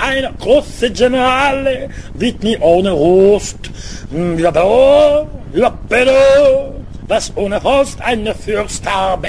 eine große Generale wird nie ohne Rost. Ja, was ohne Rost eine Fürstarbeit.